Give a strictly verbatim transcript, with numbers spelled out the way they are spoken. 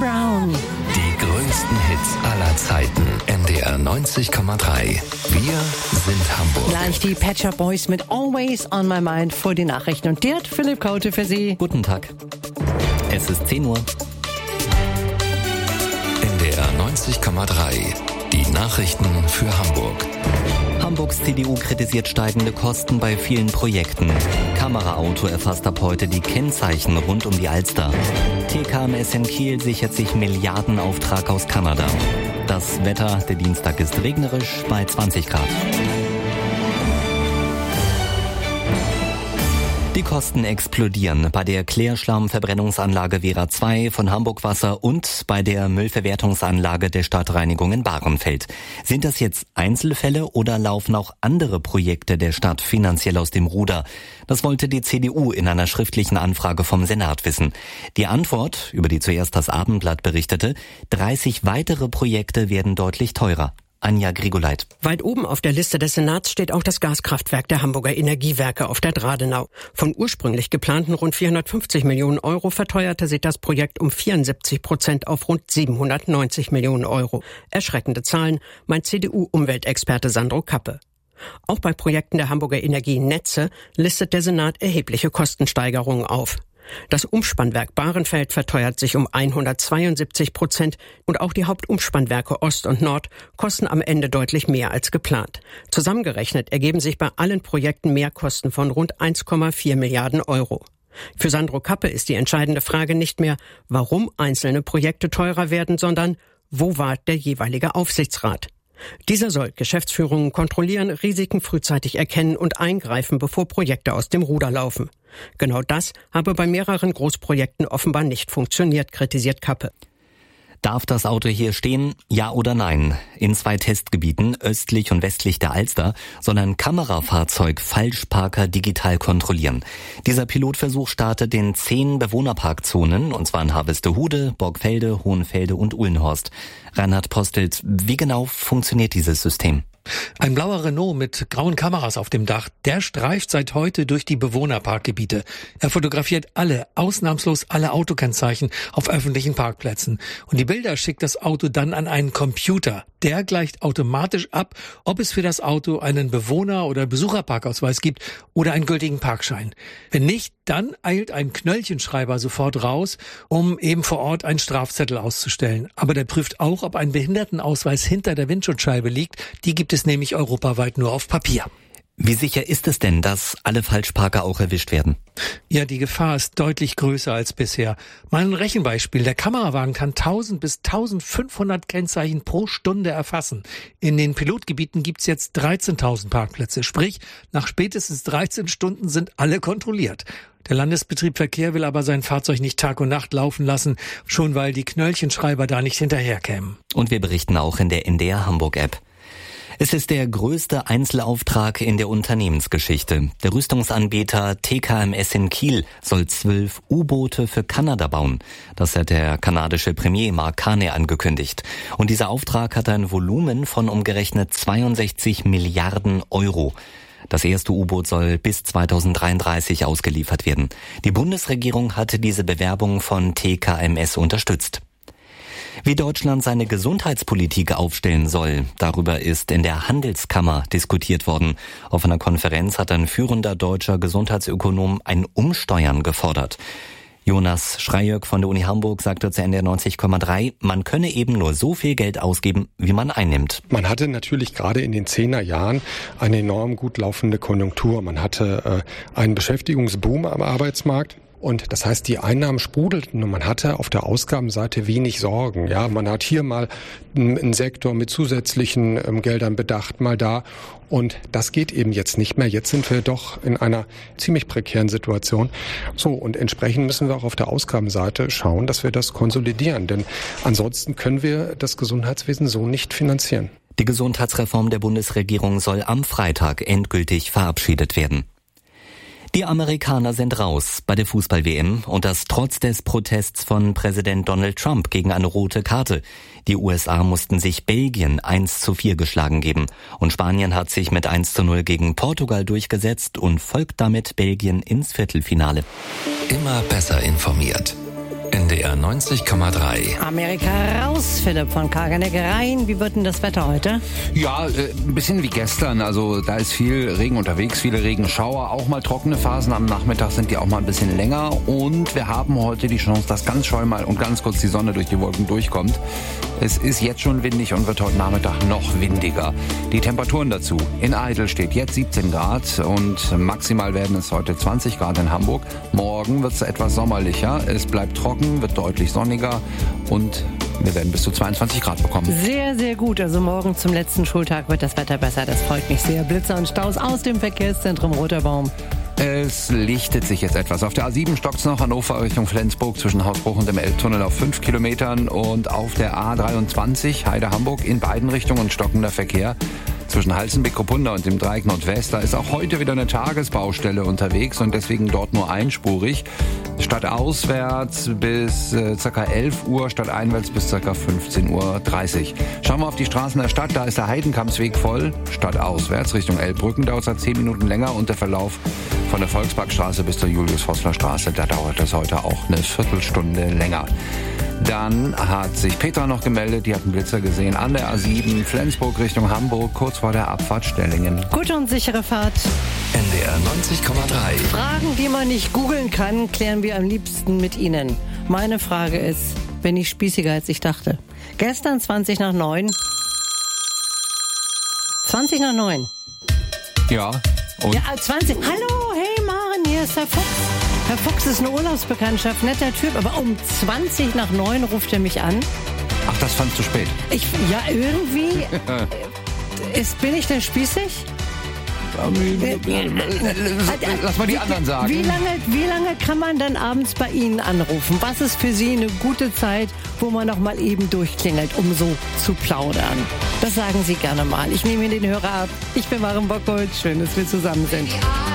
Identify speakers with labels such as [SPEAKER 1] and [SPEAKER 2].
[SPEAKER 1] Brown.
[SPEAKER 2] Die größten Hits aller Zeiten. N D R neunzig Komma drei. Wir sind Hamburg.
[SPEAKER 1] Gleich die Pet Shop Boys mit Always on My Mind vor die Nachrichten. Und der hat Philipp Kaute für Sie.
[SPEAKER 3] Guten Tag. Es ist zehn Uhr.
[SPEAKER 2] N D R neunzig Komma drei. Die Nachrichten für Hamburg.
[SPEAKER 3] Hamburgs C D U kritisiert steigende Kosten bei vielen Projekten. Kameraauto erfasst ab heute die Kennzeichen rund um die Alster. T K M S in Kiel sichert sich Milliardenauftrag aus Kanada. Das Wetter, der Dienstag ist regnerisch bei zwanzig Grad. Die Kosten explodieren bei der Klärschlammverbrennungsanlage Wera zwei von Hamburg Wasser und bei der Müllverwertungsanlage der Stadtreinigung in Bahrenfeld. Sind das jetzt Einzelfälle oder laufen auch andere Projekte der Stadt finanziell aus dem Ruder? Das wollte die C D U in einer schriftlichen Anfrage vom Senat wissen. Die Antwort, über die zuerst das Abendblatt berichtete, dreißig weitere Projekte werden deutlich teurer. Anja Grigoleit.
[SPEAKER 4] Weit oben auf der Liste des Senats steht auch das Gaskraftwerk der Hamburger Energiewerke auf der Dradenau. Von ursprünglich geplanten rund vierhundertfünfzig Millionen Euro verteuerte sich das Projekt um vierundsiebzig Prozent auf rund siebenhundertneunzig Millionen Euro. Erschreckende Zahlen, meint C D U-Umweltexperte Sandro Kappe. Auch bei Projekten der Hamburger Energienetze listet der Senat erhebliche Kostensteigerungen auf. Das Umspannwerk Bahrenfeld verteuert sich um hundertzweiundsiebzig Prozent und auch die Hauptumspannwerke Ost und Nord kosten am Ende deutlich mehr als geplant. Zusammengerechnet ergeben sich bei allen Projekten Mehrkosten von rund eins Komma vier Milliarden Euro. Für Sandro Kappe ist die entscheidende Frage nicht mehr, warum einzelne Projekte teurer werden, sondern wo war der jeweilige Aufsichtsrat? Dieser soll Geschäftsführungen kontrollieren, Risiken frühzeitig erkennen und eingreifen, bevor Projekte aus dem Ruder laufen. Genau das habe bei mehreren Großprojekten offenbar nicht funktioniert, kritisiert Kappe.
[SPEAKER 3] Darf das Auto hier stehen? Ja oder nein? In zwei Testgebieten, östlich und westlich der Alster, soll ein Kamerafahrzeug Falschparker digital kontrollieren. Dieser Pilotversuch startet in zehn Bewohnerparkzonen, und zwar in Harvestehude, Borgfelde, Hohenfelde und Uhlenhorst. Reinhard Postelt, wie genau funktioniert dieses System?
[SPEAKER 5] Ein blauer Renault mit grauen Kameras auf dem Dach, der streift seit heute durch die Bewohnerparkgebiete. Er fotografiert alle, ausnahmslos alle Autokennzeichen auf öffentlichen Parkplätzen. Und die Bilder schickt das Auto dann an einen Computer. Der gleicht automatisch ab, ob es für das Auto einen Bewohner- oder Besucherparkausweis gibt oder einen gültigen Parkschein. Wenn nicht, dann eilt ein Knöllchenschreiber sofort raus, um eben vor Ort einen Strafzettel auszustellen. Aber der prüft auch, ob ein Behindertenausweis hinter der Windschutzscheibe liegt. Die gibt es nämlich europaweit nur auf Papier.
[SPEAKER 3] Wie sicher ist es denn, dass alle Falschparker auch erwischt werden?
[SPEAKER 5] Ja, die Gefahr ist deutlich größer als bisher. Mal ein Rechenbeispiel. Der Kamerawagen kann tausend bis eintausendfünfhundert Kennzeichen pro Stunde erfassen. In den Pilotgebieten gibt's jetzt dreizehntausend Parkplätze. Sprich, nach spätestens dreizehn Stunden sind alle kontrolliert. Der Landesbetrieb Verkehr will aber sein Fahrzeug nicht Tag und Nacht laufen lassen, schon weil die Knöllchenschreiber da nicht hinterherkämen.
[SPEAKER 3] Und wir berichten auch in der N D R Hamburg-App. Es ist der größte Einzelauftrag in der Unternehmensgeschichte. Der Rüstungsanbieter T K M S in Kiel soll zwölf U-Boote für Kanada bauen. Das hat der kanadische Premier Mark Carney angekündigt. Und dieser Auftrag hat ein Volumen von umgerechnet zweiundsechzig Milliarden Euro. Das erste U-Boot soll bis zweitausenddreiunddreißig ausgeliefert werden. Die Bundesregierung hatte diese Bewerbung von T K M S unterstützt. Wie Deutschland seine Gesundheitspolitik aufstellen soll, darüber ist in der Handelskammer diskutiert worden. Auf einer Konferenz hat ein führender deutscher Gesundheitsökonom ein Umsteuern gefordert. Jonas Schreijöck von der Uni Hamburg sagte zu N D R neunzig Komma drei, man könne eben nur so viel Geld ausgeben, wie man einnimmt.
[SPEAKER 6] Man hatte natürlich gerade in den zehner Jahren eine enorm gut laufende Konjunktur. Man hatte äh, einen Beschäftigungsboom am Arbeitsmarkt. Und das heißt, die Einnahmen sprudelten und man hatte auf der Ausgabenseite wenig Sorgen. Ja, man hat hier mal einen Sektor mit zusätzlichen ähm, Geldern bedacht, mal da. Und das geht eben jetzt nicht mehr. Jetzt sind wir doch in einer ziemlich prekären Situation. So, und entsprechend müssen wir auch auf der Ausgabenseite schauen, dass wir das konsolidieren. Denn ansonsten können wir das Gesundheitswesen so nicht finanzieren.
[SPEAKER 3] Die Gesundheitsreform der Bundesregierung soll am Freitag endgültig verabschiedet werden. Die Amerikaner sind raus bei der Fußball-W M und das trotz des Protests von Präsident Donald Trump gegen eine rote Karte. Die U S A mussten sich Belgien eins zu vier geschlagen geben und Spanien hat sich mit eins zu null gegen Portugal durchgesetzt und folgt damit Belgien ins Viertelfinale.
[SPEAKER 2] Immer besser informiert. N D R neunzig Komma drei.
[SPEAKER 1] Amerika raus, Philipp von Kagerneck rein. Wie wird denn das Wetter heute?
[SPEAKER 7] Ja, äh, ein bisschen wie gestern. Also da ist viel Regen unterwegs, viele Regenschauer, auch mal trockene Phasen. Am Nachmittag sind die auch mal ein bisschen länger. Und wir haben heute die Chance, dass ganz scheu mal und ganz kurz die Sonne durch die Wolken durchkommt. Es ist jetzt schon windig und wird heute Nachmittag noch windiger. Die Temperaturen dazu. In Eidel steht jetzt siebzehn Grad und maximal werden es heute zwanzig Grad in Hamburg. Morgen wird es etwas sommerlicher. Es bleibt trocken, wird deutlich sonniger und wir werden bis zu zweiundzwanzig Grad bekommen.
[SPEAKER 1] Sehr, sehr gut. Also morgen zum letzten Schultag wird das Wetter besser. Das freut mich sehr. Blitzer und Staus aus dem Verkehrszentrum Roter Baum.
[SPEAKER 7] Es lichtet sich jetzt etwas. Auf der A sieben stockt's noch Hannover Richtung Flensburg zwischen Hausbruch und dem Elbtunnel auf fünf Kilometern. Und auf der A dreiundzwanzig Heide-Hamburg in beiden Richtungen stockender Verkehr. Zwischen Halstenbeck-Kopunda und dem Dreieck Nordwest, da ist auch heute wieder eine Tagesbaustelle unterwegs und deswegen dort nur einspurig. Stadtauswärts bis äh, ca. elf Uhr, stadteinwärts bis ca. fünfzehn Uhr dreißig. Schauen wir auf die Straßen der Stadt, da ist der Heidenkampsweg voll. Stadtauswärts Richtung Elbbrücken dauert es zehn Minuten länger und der Verlauf von der Volksparkstraße bis zur Julius-Vossler-Straße, da dauert es heute auch eine Viertelstunde länger. Dann hat sich Petra noch gemeldet, die hat einen Blitzer gesehen an der A sieben, Flensburg Richtung Hamburg, kurz vor der Abfahrt Stellingen.
[SPEAKER 1] Gute und sichere Fahrt.
[SPEAKER 2] N D R neunzig Komma drei.
[SPEAKER 1] Fragen, die man nicht googeln kann, klären wir am liebsten mit Ihnen. Meine Frage ist, bin ich spießiger als ich dachte? Gestern zwanzig nach neun. zwanzig nach neun.
[SPEAKER 7] Ja. Und?
[SPEAKER 1] Ja, zwanzig. Hallo, hey Maren, hier ist Herr Fuchs. Herr Fuchs ist eine Urlaubsbekanntschaft, netter Typ, aber um zwanzig nach neun ruft er mich an.
[SPEAKER 7] Ach, das fandst du spät?
[SPEAKER 1] Ich, ja, irgendwie. ist, bin ich denn spießig?
[SPEAKER 7] Lass mal die anderen sagen.
[SPEAKER 1] Wie lange, wie lange kann man dann abends bei Ihnen anrufen? Was ist für Sie eine gute Zeit, wo man noch mal eben durchklingelt, um so zu plaudern? Das sagen Sie gerne mal. Ich nehme Ihnen den Hörer ab. Ich bin Maren Bockholz. Schön, dass wir zusammen sind.